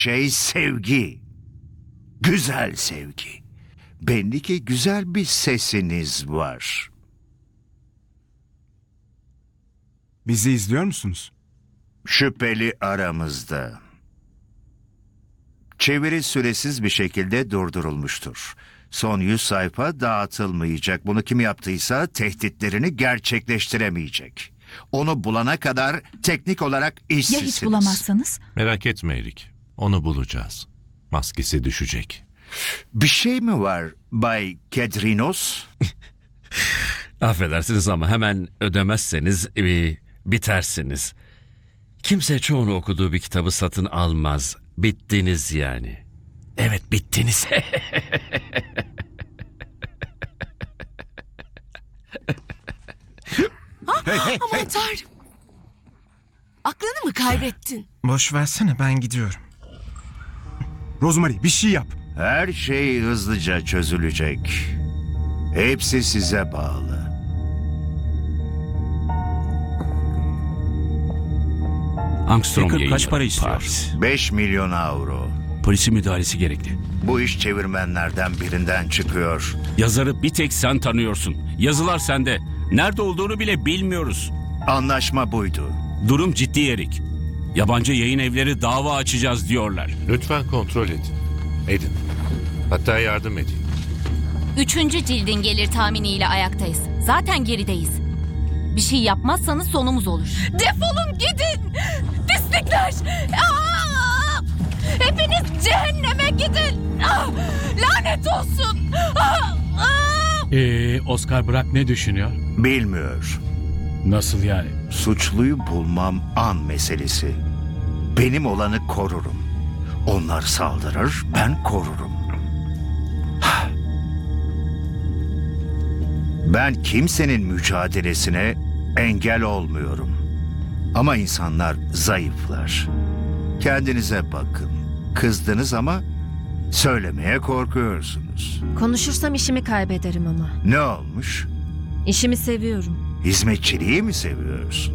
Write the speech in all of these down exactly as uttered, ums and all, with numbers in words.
şey sevgi. Güzel sevgi. Belli ki güzel bir sesiniz var. Bizi izliyor musunuz? Şüpheli aramızda. Çeviri süresiz bir şekilde durdurulmuştur. Son yüz sayfa dağıtılmayacak. Bunu kim yaptıysa tehditlerini gerçekleştiremeyecek. Onu bulana kadar teknik olarak işsizsiniz. Ya hiç bulamazsanız? Merak etme Erik. Onu bulacağız. Maskesi düşecek. Bir şey mi var Bay Kedrinos? Affedersiniz ama hemen ödemezseniz e, bitersiniz. Kimse çoğunu okuduğu bir kitabı satın almaz. Bittiniz yani. Evet, bittiniz. Hey, hey, aman hey. Tanrım. Aklını mı kaybettin? Boş versene, ben gidiyorum. Rosemary, bir şey yap. Her şey hızlıca çözülecek. Hepsi size bağlı. Armstrong Hacker yayınları. kaç para istiyor? Paris. Beş milyon avro. Polisin müdahalesi gerekli. Bu iş çevirmenlerden birinden çıkıyor. Yazarı bir tek sen tanıyorsun. Yazılar sende. Nerede olduğunu bile bilmiyoruz. Anlaşma buydu. Durum ciddi Erik. Yabancı yayın evleri dava açacağız diyorlar. Lütfen kontrol edin. Edin. Hatta yardım edin. Üçüncü cildin gelir tahminiyle ayaktayız. Zaten gerideyiz. Bir şey yapmazsanız sonumuz olur. Defolun gidin! Pislikler! Aa! Hepiniz cehenneme gidin! Aa! Lanet olsun! Aa! Aa! Ee, Oscar Bırak ne düşünüyor? Bilmiyor. Nasıl yani? Suçluyu bulmam an meselesi. Benim olanı korurum. Onlar saldırır, ben korurum. Ben kimsenin mücadelesine engel olmuyorum. Ama insanlar zayıflar. Kendinize bakın. Kızdınız ama söylemeye korkuyorsunuz. Konuşursam işimi kaybederim ama. Ne olmuş? İşimi seviyorum. Hizmetçiliği mi seviyorsun?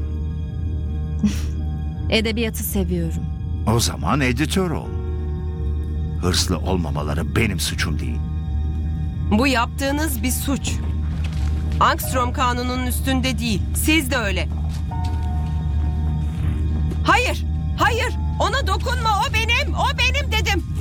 Edebiyatı seviyorum. O zaman editör ol. Hırslı olmamaları benim suçum değil. Bu yaptığınız bir suç. Armstrong kanununun üstünde değil. Siz de öyle. Hayır, hayır. Ona dokunma. O benim, o benim dedim.